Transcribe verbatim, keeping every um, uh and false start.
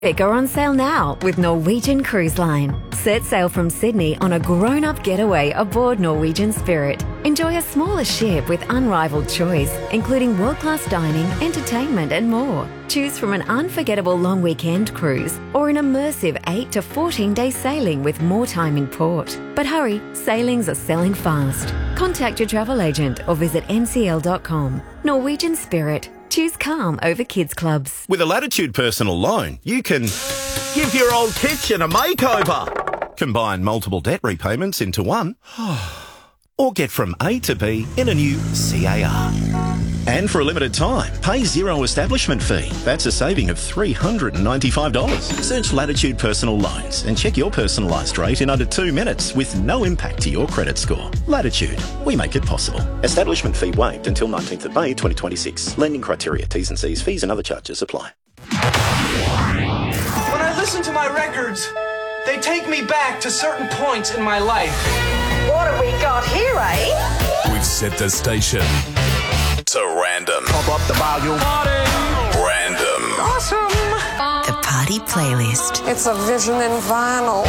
Are on sale now with Norwegian Cruise Line. Set sail from Sydney on a grown-up getaway aboard Norwegian Spirit. Enjoy a smaller ship with unrivaled choice, including world-class dining, entertainment and more. Choose from an unforgettable long weekend cruise or an immersive eight to fourteen day sailing with more time in port. But hurry, sailings are selling fast. Contact your travel agent or visit n c l dot com. Norwegian Spirit. Choose calm over kids clubs. With a Latitude personal loan, you can give your old kitchen a makeover, combine multiple debt repayments into one, or get from A to B in a new C A R. And for a limited time, pay zero establishment fee. That's a saving of three hundred ninety-five dollars. Search Latitude Personal Loans and check your personalised rate in under two minutes with no impact to your credit score. Latitude, we make it possible. Establishment fee waived until nineteenth of May twenty twenty-six. Lending criteria, T's and C's, fees and other charges apply. When I listen to my records, they take me back to certain points in my life. What have we got here, eh? We've set the station to random. Pump up the volume. Party. Random. Awesome. The Party Playlist. It's a vision in vinyl.